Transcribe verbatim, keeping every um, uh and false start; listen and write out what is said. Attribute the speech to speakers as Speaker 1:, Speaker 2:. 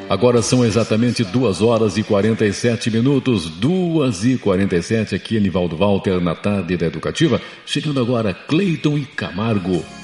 Speaker 1: Agora são exatamente duas horas e quarenta e sete minutos, duas e quarenta e sete aqui, Nivaldo Walter, na tarde da Educativa. Chegando agora, Cleiton e Camargo.